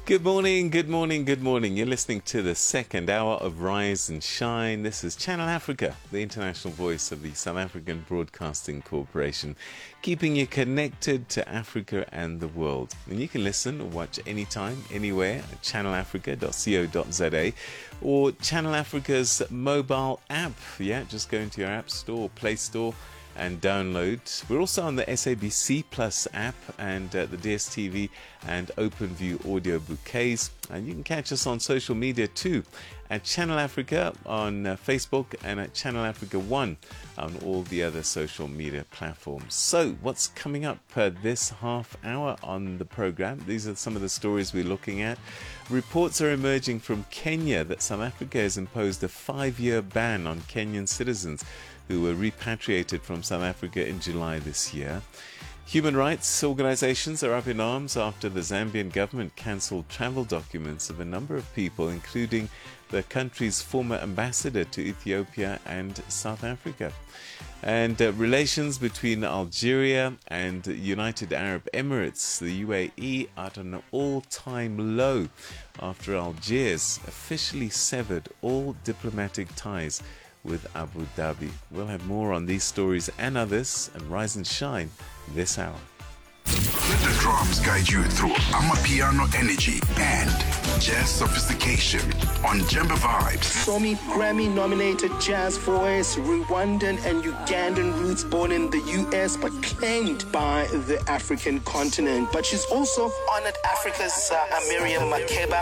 Good morning, good morning, good morning. You're listening to the second hour of Rise and Shine. This is Channel Africa, the international voice of the South African Broadcasting Corporation, keeping you connected to Africa and the world. And you can listen or watch anytime, anywhere at channelafrica.co.za or Channel Africa's mobile app. Yeah, just go into your app store, Play Store, and download. We're also on the SABC Plus app and the DSTV and OpenView audio bouquets. And you can catch us on social media too at Channel Africa on Facebook and at Channel Africa 1 on all the other social media platforms. So what's coming up this half hour on the program? These are some of the stories we're looking at. Reports are emerging from Kenya that South Africa has imposed a 5-year ban on Kenyan citizens who were repatriated from South Africa in July this year. Human rights organizations are up in arms after the Zambian government cancelled travel documents of a number of people, including the country's former ambassador to Ethiopia and South Africa. And relations between Algeria and United Arab Emirates, the UAE, are at an all-time low after Algiers officially severed all diplomatic ties with Abu Dhabi. We'll have more on these stories and others and Rise and Shine this hour. Let the drums guide you through Amapiano energy and jazz sophistication on Jemba Vibes. Somi Grammy-nominated jazz voice, Rwandan and Ugandan roots, born in the US but claimed by the African continent. But she's also honored Africa's Miriam Makeba.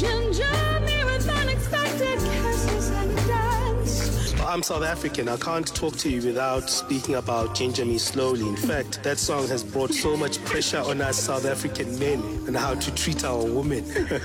I'm South African. I can't talk to you without speaking about Ginger Me Slowly. In fact, that song has brought so much pressure on us South African men and how to treat our women.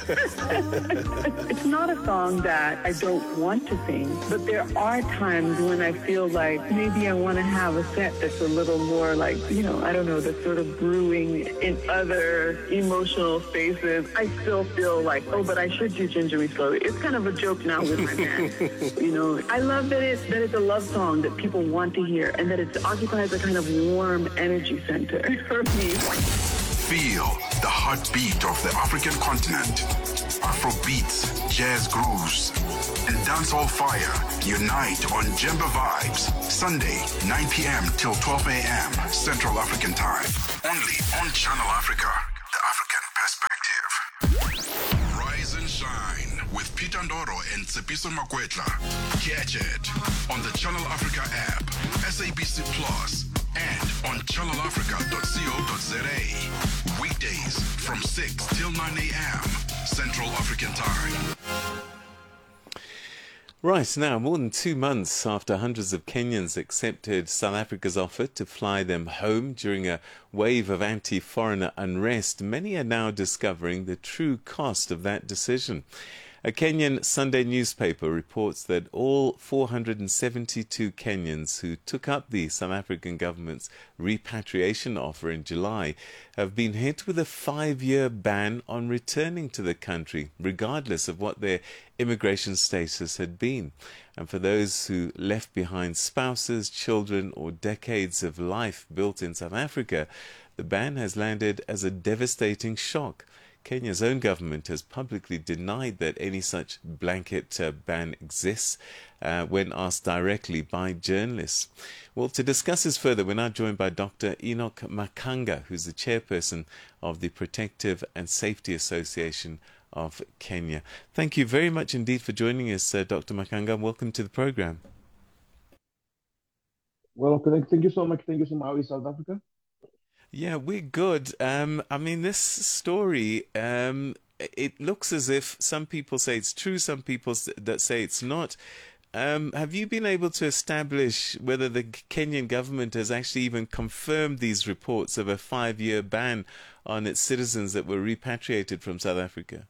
It's not a song that I don't want to sing, but there are times when I feel like maybe I want to have a set that's a little more like, I don't know, that's sort of brewing in other emotional spaces. I still feel like, but I should do Ginger Me Slowly. It's kind of a joke now with my band. I love that it's a love song that people want to hear and that it occupies a kind of warm energy center for me. Feel the heartbeat of the African continent. Afro beats, jazz grooves, and dancehall fire unite on Jemba Vibes. Sunday, 9 p.m. till 12 a.m. Central African Time. Only on Channel Africa, the African perspective. Rise and Shine with Peter Ndoro and Tsepiso Makwetla. Catch it on the Channel Africa app, SABC Plus, and on channelafrica.co.za. Weekdays from 6 till 9 a.m. Central African Time. Right, now, more than 2 months after hundreds of Kenyans accepted South Africa's offer to fly them home during a wave of anti-foreigner unrest, many are now discovering the true cost of that decision. A Kenyan Sunday newspaper reports that all 472 Kenyans who took up the South African government's repatriation offer in July have been hit with a 5-year ban on returning to the country, regardless of what their immigration status had been. And for those who left behind spouses, children, or decades of life built in South Africa, the ban has landed as a devastating shock. Kenya's own government has publicly denied that any such blanket ban exists when asked directly by journalists. Well, to discuss this further, we're now joined by Dr. Enoch Makanga, who's the chairperson of the Protective and Safety Association of Kenya. Thank you very much indeed for joining us, Dr. Makanga. Welcome to the program. Well, thank you so much. Thank you so much. How is South Africa? Yeah, we're good. This story, it looks as if some people say it's true, some people that say it's not. Have you been able to establish whether the Kenyan government has actually even confirmed these reports of a 5-year ban on its citizens that were repatriated from South Africa?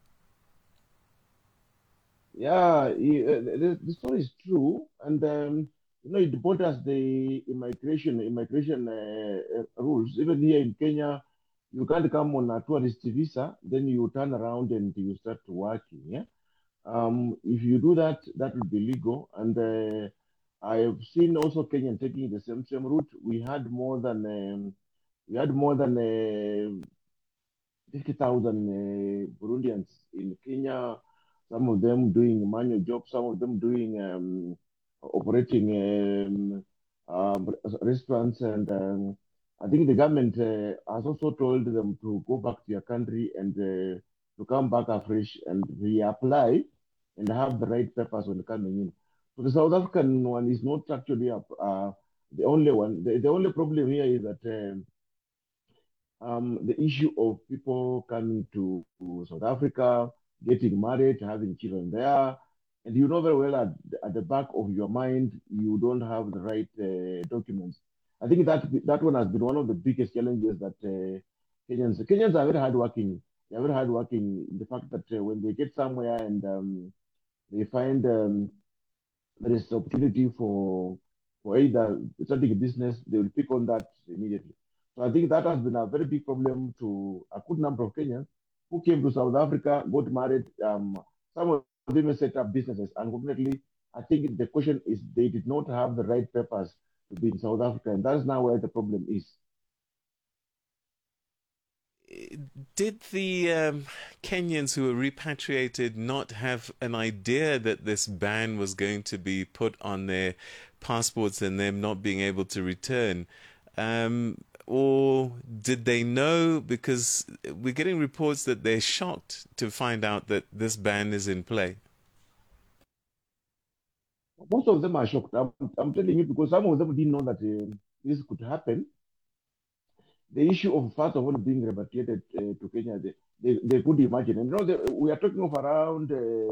Yeah, the story is true, and it borders the immigration rules. Even here in Kenya, you can't come on a tourist visa, then you turn around and you start working. Yeah, if you do that, that will be legal. And I have seen also Kenyan taking the same route. We had more than 50,000 Burundians in Kenya, some of them doing manual jobs, some of them doing operating restaurants. And I think the government has also told them to go back to your country and to come back afresh and reapply and have the right papers when coming in. So the South African one is not actually the only one. The only problem here is that the issue of people coming to South Africa, getting married, having children there, and you know very well at the back of your mind, you don't have the right documents. I think that one has been one of the biggest challenges that Kenyans are very hardworking. They are very hardworking. The fact that when they get somewhere and they find there is opportunity for either starting a business, they will pick on that immediately. So I think that has been a very big problem to a good number of Kenyans who came to South Africa, got married. Some of them set up businesses. Unfortunately, I think the question is they did not have the right papers to be in South Africa, and that's now where the problem is. Did the Kenyans who were repatriated not have an idea that this ban was going to be put on their passports and them not being able to return? Or did they know? Because we're getting reports that they're shocked to find out that this ban is in play. Most of them are shocked. I'm telling you because some of them didn't know that this could happen. The issue of, first of all, being repatriated to Kenya, they could imagine. And you know, we are talking of around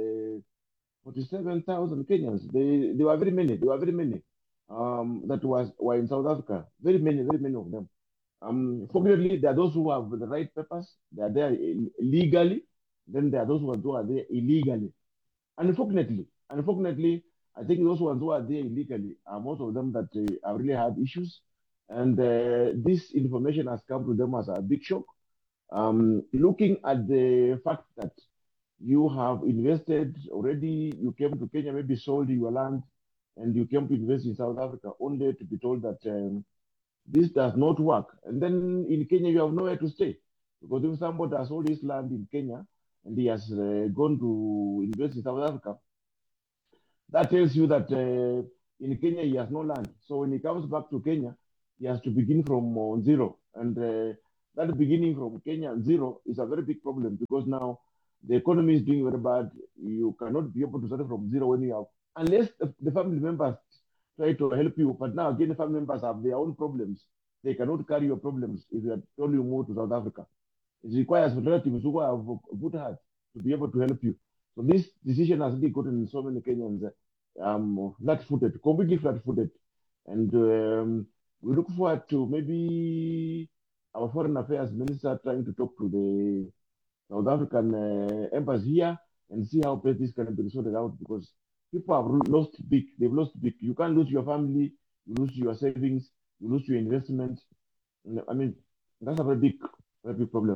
47,000 Kenyans. There were very many. There were very many that were in South Africa. Very many of them. Fortunately, there are those who have the right papers. They are there legally. Then there are those who are there illegally. Unfortunately, I think those ones who are there illegally are most of them that have really had issues. And this information has come to them as a big shock. Looking at the fact that you have invested already, you came to Kenya, maybe sold your land, and you came to invest in South Africa, only to be told that this does not work. And then in Kenya, you have nowhere to stay. Because if somebody has sold his land in Kenya and he has gone to invest in South Africa, that tells you that in Kenya, he has no land. So when he comes back to Kenya, he has to begin from zero. And that beginning from Kenya zero is a very big problem because now the economy is doing very bad. You cannot be able to start from zero when you have, unless the family members try to help you. But now again, the family members have their own problems. They cannot carry your problems if you are told you move to South Africa. It requires relatives who have a good heart to be able to help you. So this decision has really gotten so many Kenyans flat-footed, completely flat-footed. And we look forward to maybe our foreign affairs minister trying to talk to the South African embassy here and see how best this can be sorted out because people have lost big. They've lost big. You can't lose your family, you lose your savings, you lose your investment. I mean, that's a very big problem.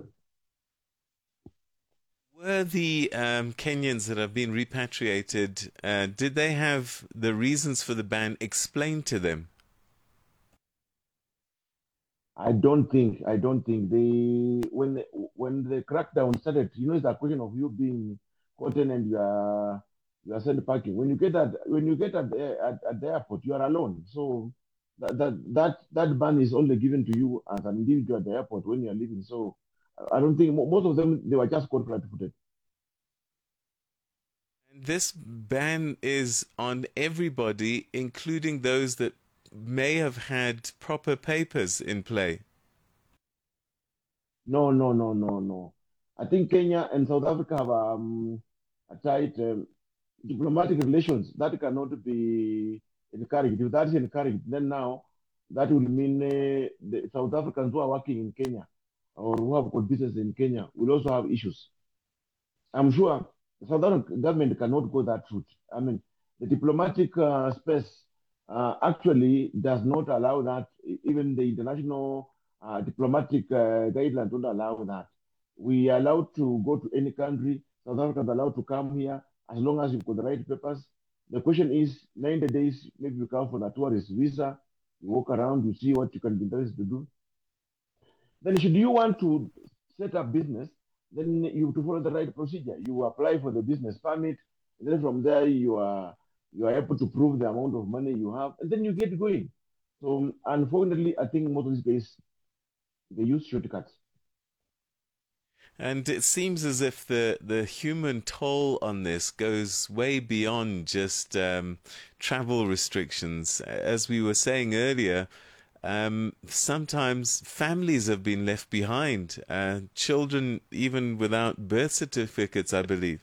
Were the Kenyans that have been repatriated, did they have the reasons for the ban explained to them? I don't think they when the crackdown started, you know, it's a question of you being caught and you are sent packing. When you get at the airport, you are alone. So that ban is only given to you as an individual at the airport when you are leaving. So I don't think most of them they were just caught flat-footed. And this ban is on everybody, including those that may have had proper papers in play. No. I think Kenya and South Africa have a tight diplomatic relations that cannot be encouraged. If that is encouraged, then now that will mean the South Africans who are working in Kenya or who have got business in Kenya will also have issues. I'm sure the South African government cannot go that route. I mean, the diplomatic space actually does not allow that. Even the international diplomatic guidelines don't allow that. We are allowed to go to any country. South Africa is allowed to come here as long as you've got the right papers. The question is 90 days, maybe you come for a tourist visa, you walk around, you see what you can be interested to do. Then should you want to set up business, then you have to follow the right procedure. You apply for the business permit, and then from there you are able to prove the amount of money you have, and then you get going. So unfortunately, I think most of these guys they use shortcuts. And it seems as if the human toll on this goes way beyond just travel restrictions. As we were saying earlier, sometimes families have been left behind, children even without birth certificates, I believe.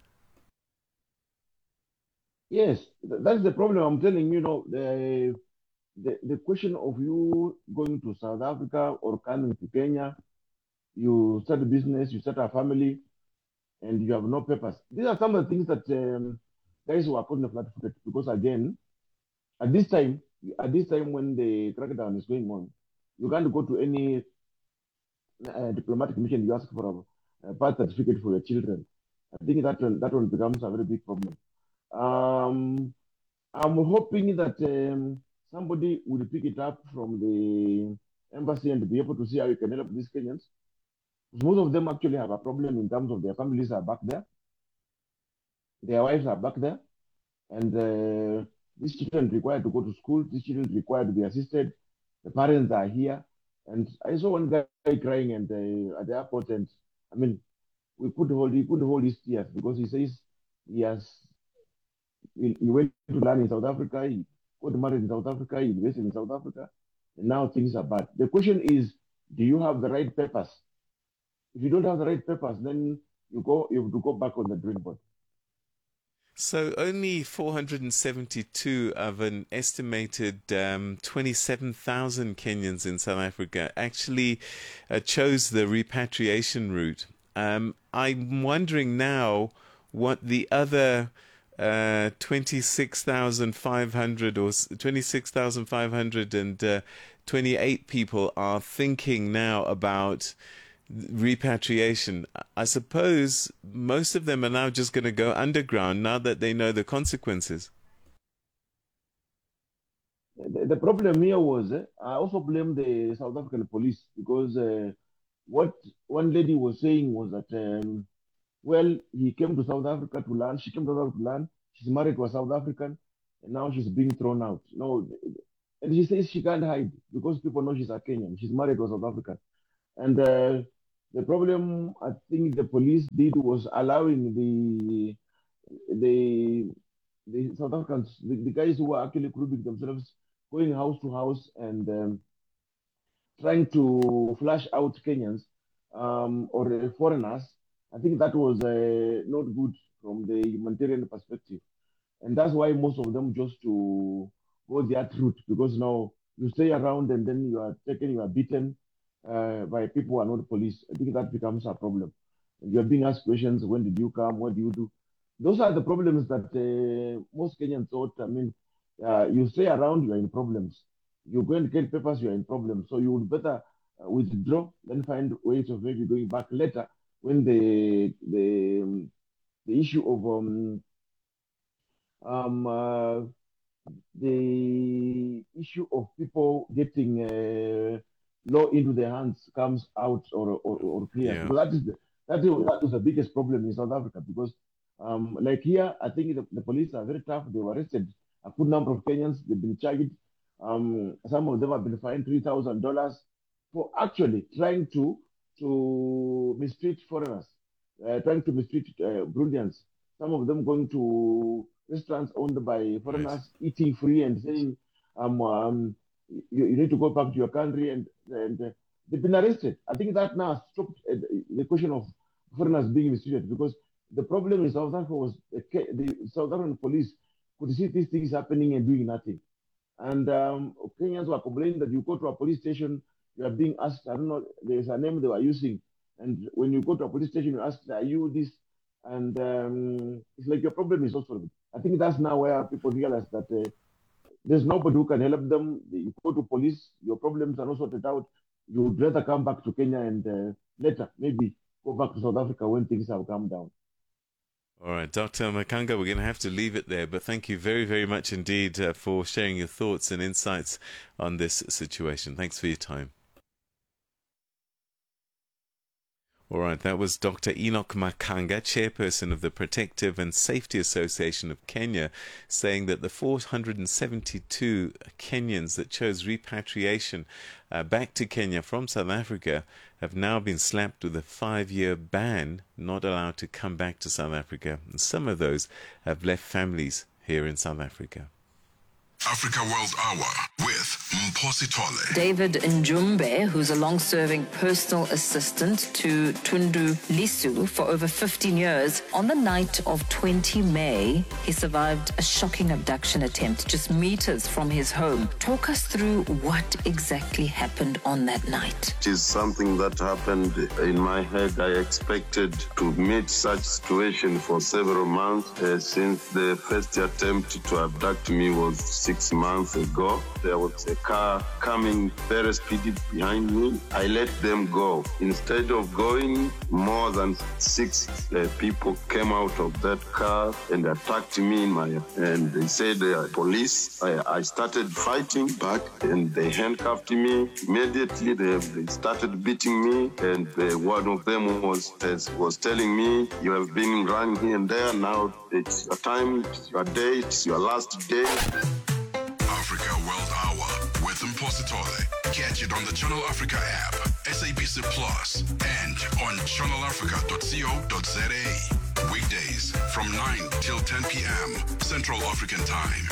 Yes, that's the problem. I'm telling you, the question of you going to South Africa or coming to Kenya, you start a business, you start a family, and you have no papers. These are some of the things that guys who are putting the flat footed because again, at this time, when the crackdown is going on, you can't go to any diplomatic mission. You ask for a birth certificate for your children. I think that one becomes a very big problem. Um, I'm hoping that somebody will pick it up from the embassy and be able to see how you can help these Kenyans. Most of them actually have a problem in terms of their families are back there, their wives are back there, and these children required to go to school, these children required to be assisted, the parents are here. And I saw one guy crying and at the airport, and I mean, he could hold his tears because he says he went to learn in South Africa, he got married in South Africa, he invested in South Africa, and now things are bad. The question is, do you have the right papers? If you don't have the right papers, then you have to go back on the drawing board. So only 472 of an estimated 27,000 Kenyans in South Africa actually chose the repatriation route. I'm wondering now what the other 26,500 or 26,528 people are thinking now about repatriation. I suppose most of them are now just going to go underground now that they know the consequences. The problem here was, I also blame the South African police because what one lady was saying was that, well, he came to South Africa to learn, she came to South Africa to learn, she's married to a South African, and now she's being thrown out. No, and she says she can't hide because people know she's a Kenyan, she's married to a South African. And the problem I think the police did was allowing the South Africans, the guys who were actually grouping themselves, going house to house and trying to flush out Kenyans or foreigners. I think that was not good from the humanitarian perspective. And that's why most of them just to go that route because now you stay around and then you are taken, you are beaten by people who are not police. I think that becomes a problem. And you are being asked questions, when did you come, what do you do? Those are the problems that most Kenyans thought. I mean, you stay around, you are in problems. You go and get papers, you are in problems. So you would better withdraw, then find ways of maybe going back later when the issue of the issue of people getting law into their hands comes out or clear. Yeah. Because that is the biggest problem in South Africa because like here, I think the police are very tough. They were arrested a good number of Kenyans. They've been charged. Some of them have been fined $3,000 for actually trying to mistreat foreigners, trying to mistreat Burundians. Some of them going to restaurants owned by foreigners, Right. eating free and saying, you need to go back to your country. And they've been arrested. I think that now stopped the question of foreigners being mistreated because the problem in South Africa was the South African police could see these things happening and doing nothing. And Kenyans were complaining that you go to a police station, you are being asked, I don't know, there's a name they were using. And when you go to a police station, you ask, are you this? And it's like your problem is not solved. I think that's now where people realize that there's nobody who can help them. You go to police, your problems are not sorted out. You would rather come back to Kenya and later maybe go back to South Africa when things have calmed down. All right, Dr. Makanga, we're going to have to leave it there, but thank you very, very much indeed for sharing your thoughts and insights on this situation. Thanks for your time. All right, that was Dr. Enoch Makanga, chairperson of the Protective and Safety Association of Kenya, saying that the 472 Kenyans that chose repatriation back to Kenya from South Africa have now been slapped with a 5-year ban, not allowed to come back to South Africa. And some of those have left families here in South Africa. Africa World Hour with Mphosi Tole. David Njumbe, who's a long-serving personal assistant to Tundu Lisu for over 15 years, on the night of 20 May, he survived a shocking abduction attempt just meters from his home. Talk us through what exactly happened on that night. It is something that happened in my head. I expected to meet such situation for several months since the first attempt to abduct me was 6 months ago. There was a car coming very speedy behind me. I let them go. Instead of going, more than 6 people came out of that car and attacked me and they said they are police. I started fighting back and they handcuffed me. Immediately they started beating me, and one of them was telling me, "You have been running here and there. Now it's your time, it's your day, it's your last day." Africa World Hour with Mphosi Tole. Catch it on the Channel Africa app, SABC Plus, and on channelafrica.co.za. Weekdays from 9 till 10 p.m. Central African Time.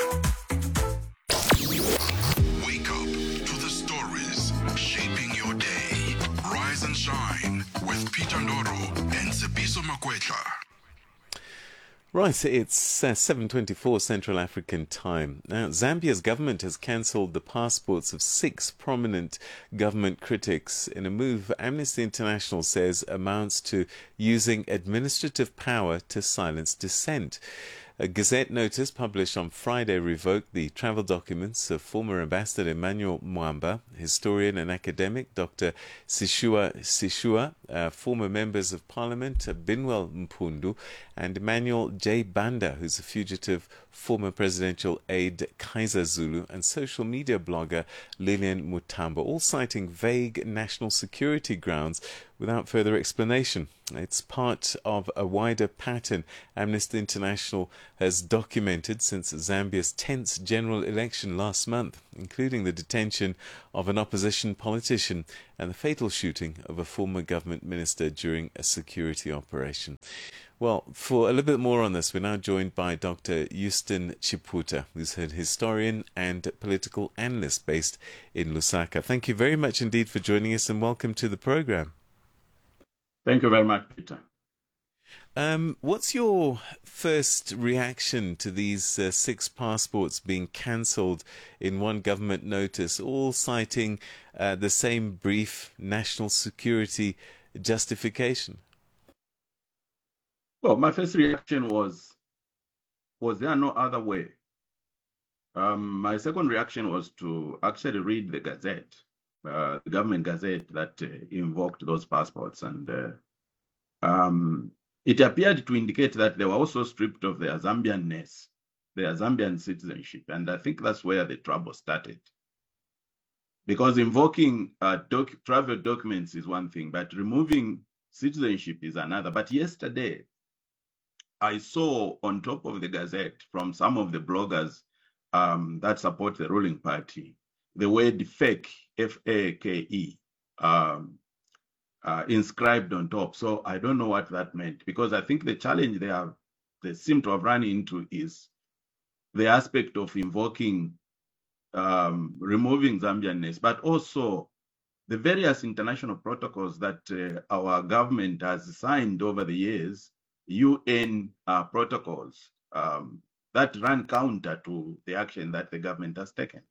Wake up to the stories shaping your day. Rise and shine with Peter Ndoro and Tsepiso Makwetla. Right, it's 7:24 Central African Time. Now, Zambia's government has cancelled the passports of 6 prominent government critics in a move Amnesty International says amounts to using administrative power to silence dissent. A Gazette notice published on Friday revoked the travel documents of former Ambassador Emmanuel Mwamba, historian and academic Dr. Sishua, former members of Parliament Binwell Mpundu, and Emmanuel J. Banda, who's a fugitive former presidential aide Kaiser Zulu, and social media blogger Lilian Mutambo, all citing vague national security grounds without further explanation. It's part of a wider pattern Amnesty International has documented since Zambia's tense general election last month, including the detention of an opposition politician and the fatal shooting of a former government minister during a security operation. Well, for a little bit more on this, we're now joined by Dr. Houston Chiputa, who's a historian and political analyst based in Lusaka. Thank you very much indeed for joining us, and welcome to the program. Thank you very much, Peter. What's your first reaction to these 6 passports being cancelled in one government notice, all citing the same brief national security justification? Well, my first reaction was there no other way? My second reaction was to actually read the Gazette, the government Gazette that invoked those passports, and it appeared to indicate that they were also stripped of their Zambianness, their Zambian citizenship, and I think that's where the trouble started. Because invoking travel documents is one thing, but removing citizenship is another. But yesterday, I saw on top of the Gazette from some of the bloggers that support the ruling party, the word fake, F-A-K-E, inscribed on top. So I don't know what that meant, because I think the challenge they seem to have run into is the aspect of invoking, removing Zambianness, but also the various international protocols that our government has signed over the years, UN protocols that run counter to the action that the government has taken.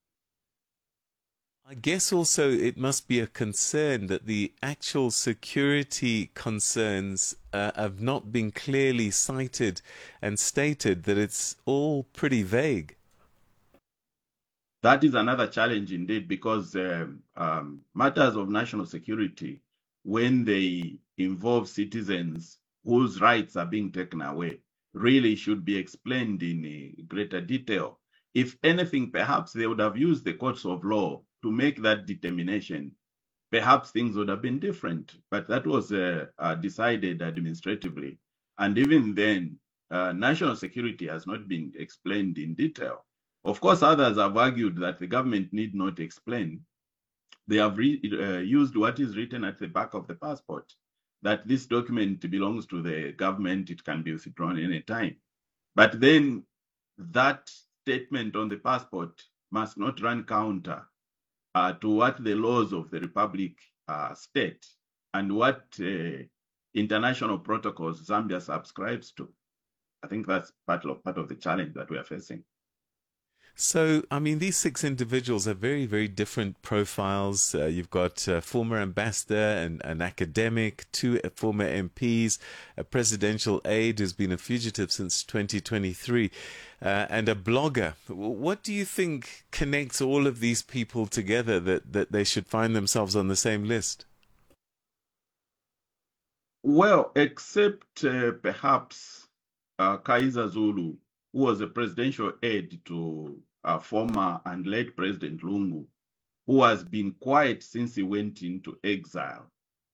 I guess also it must be a concern that the actual security concerns have not been clearly cited and stated, that it's all pretty vague. That is another challenge indeed, because matters of national security, when they involve citizens whose rights are being taken away, really should be explained in greater detail. If anything, perhaps they would have used the courts of law to make that determination perhaps things would have been different. But that was decided administratively. And even then, national security has not been explained in detail. Of course, others have argued that the government need not explain. They have used what is written at the back of the passport, that this document belongs to the government, it can be withdrawn anytime. But then that statement on the passport must not run counter to what the laws of the Republic state and what international protocols Zambia subscribes to. I think that's part of the challenge that we are facing. So, I mean, these 6 individuals have very, very different profiles. You've got a former ambassador and an academic, 2 former MPs, a presidential aide who's been a fugitive since 2023, and a blogger. What do you think connects all of these people together that they should find themselves on the same list? Well, except perhaps Kaiser Zulu, who was a presidential aide to former and late President Lungu, who has been quiet since he went into exile.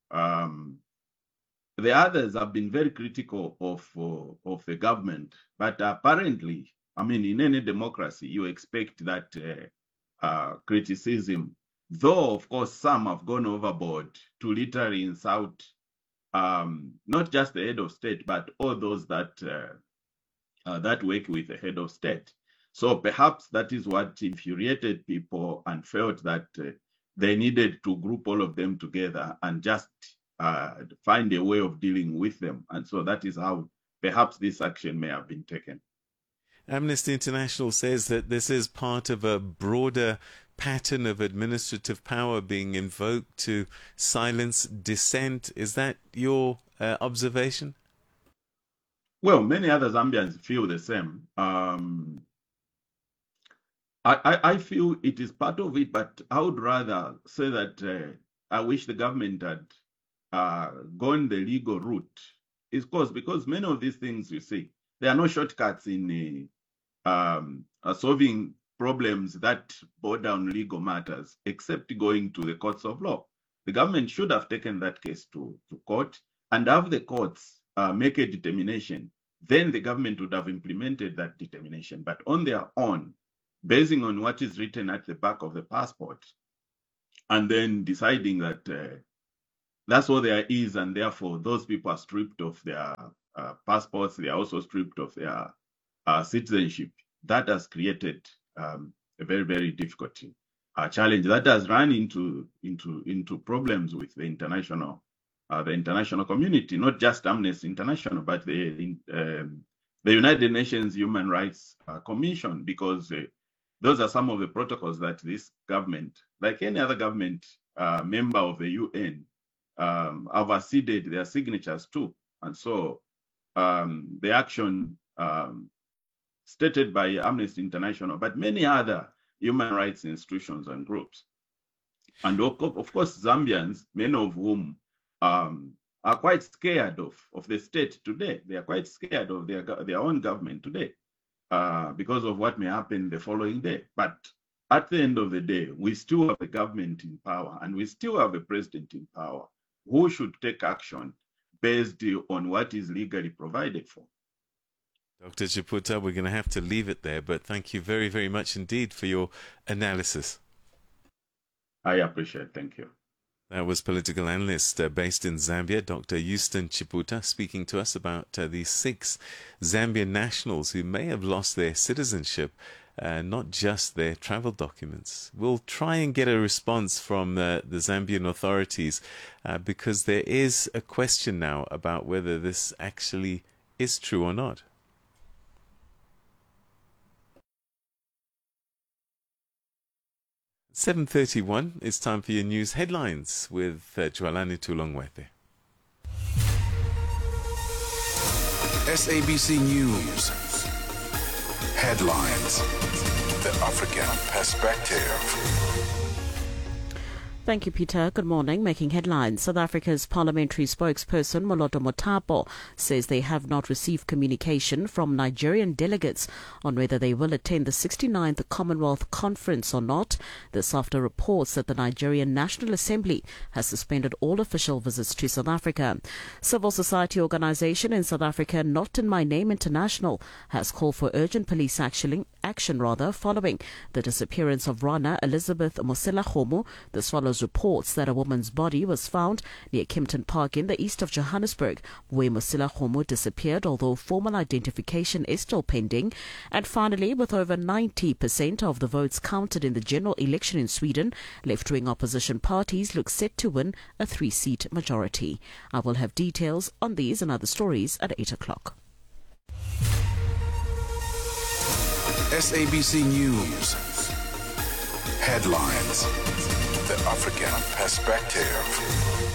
The others have been very critical of the government, but apparently, I mean, in any democracy, you expect that criticism, though, of course, some have gone overboard to literally insult not just the head of state, but all those that that work with the head of state. So perhaps that is what infuriated people and felt that they needed to group all of them together and just find a way of dealing with them. And so that is how perhaps this action may have been taken. Amnesty International says that this is part of a broader pattern of administrative power being invoked to silence dissent. Is that your observation? Well, many other Zambians feel the same. I feel it is part of it, but I would rather say that I wish the government had gone the legal route. It's because many of these things, you see, there are no shortcuts in solving problems that border on legal matters, except going to the courts of law. The government should have taken that case to court and have the courts make a determination. Then the government would have implemented that determination. But on their own, basing on what is written at the back of the passport, and then deciding that that's all there is, and therefore those people are stripped of their passports, they are also stripped of their citizenship. That has created a very, very difficult challenge that has run into problems with the international community, not just Amnesty International, but the United Nations Human Rights Commission, because those are some of the protocols that this government, like any other government member of the UN, have acceded their signatures to. And so the action stated by Amnesty International, but many other human rights institutions and groups. And of course, Zambians, many of whom are quite scared of the state today. They are quite scared of their own government today because of what may happen the following day. But at the end of the day, we still have a government in power and we still have a president in power who should take action based on what is legally provided for. Dr. Chiputha, we're going to have to leave it there, but thank you very, very much indeed for your analysis. I appreciate it. Thank you. That was political analyst based in Zambia, Dr. Houston Chiputha, speaking to us about these 6 Zambian nationals who may have lost their citizenship, not just their travel documents. We'll try and get a response from the Zambian authorities because there is a question now about whether this actually is true or not. 7:31, it's time for your news headlines with Jwalani Tulongwete. SABC News. Headlines. The African Perspective. Thank you, Peter. Good morning. Making headlines. South Africa's parliamentary spokesperson, Moloto Mothapo, says they have not received communication from Nigerian delegates on whether they will attend the 69th Commonwealth Conference or not. This after reports that the Nigerian National Assembly has suspended all official visits to South Africa. Civil society organization in South Africa, Not in My Name International, has called for urgent police action following the disappearance of Rana Elizabeth Mosela-Kgomo. This follows reports that a woman's body was found near Kempton Park in the east of Johannesburg, where Mosela-Kgomo disappeared, although formal identification is still pending. And finally, with over 90% of the votes counted in the general election in Sweden, left-wing opposition parties look set to win a 3-seat majority. I will have details on these and other stories at 8 o'clock. SABC News. Headlines. The African Perspective.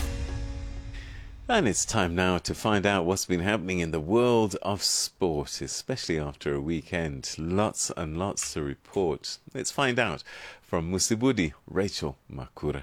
And it's time now to find out what's been happening in the world of sport, especially after a weekend. Lots and lots to report. Let's find out from Musibudi, Rachel Makura.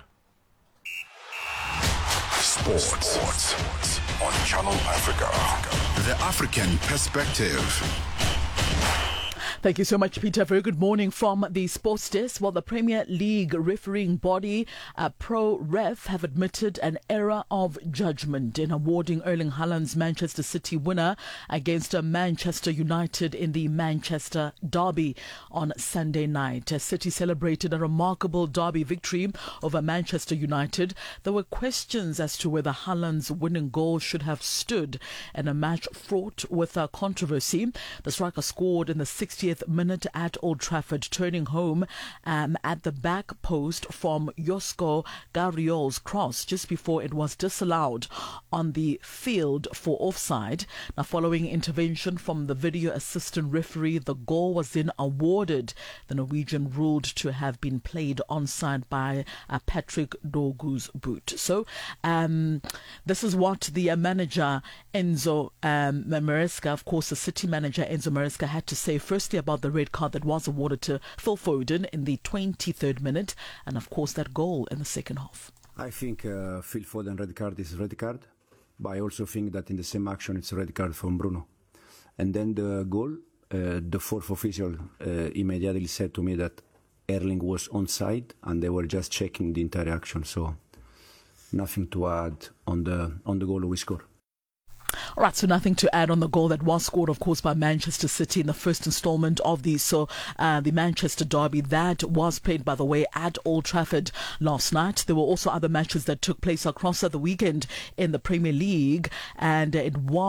Sports on Channel Africa. The African Perspective. Thank you so much, Peter. Very good morning from the Sports Desk. Well, the Premier League refereeing body, ProRef, have admitted an error of judgment in awarding Erling Haaland's Manchester City winner against Manchester United in the Manchester Derby on Sunday night. City celebrated a remarkable derby victory over Manchester United. There were questions as to whether Haaland's winning goal should have stood in a match fraught with controversy. The striker scored in the 60th minute at Old Trafford, turning home at the back post from Josko Garriol's cross just before it was disallowed on the field for offside. Now, following intervention from the video assistant referee, the goal was then awarded. The Norwegian ruled to have been played onside by Patrick Dorgu's boot. So this is what the manager Enzo Maresca, of course the City manager Enzo Maresca, had to say firstly about the red card that was awarded to Phil Foden in the 23rd minute, and of course that goal in the second half. I think Phil Foden red card is red card, but I also think that in the same action it's a red card from Bruno. And then the goal, the fourth official immediately said to me that Erling was onside and they were just checking the entire action, so nothing to add on the goal we scored. All right, so nothing to add on the goal that was scored, of course, by Manchester City in the first installment of the Manchester Derby that was played, by the way, at Old Trafford last night. There were also other matches that took place across the weekend in the Premier League, and it was